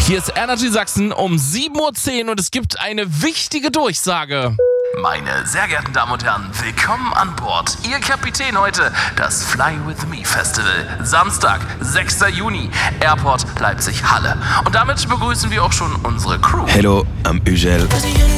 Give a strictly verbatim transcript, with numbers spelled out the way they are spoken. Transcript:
Hier ist Energy Sachsen um sieben Uhr zehn und es gibt eine wichtige Durchsage. Meine sehr geehrten Damen und Herren, willkommen an Bord. Ihr Kapitän heute, das Fly With Me Festival. Samstag, sechster Juni, Airport Leipzig-Halle. Und damit begrüßen wir auch schon unsere Crew. Hello, I'm Ugel.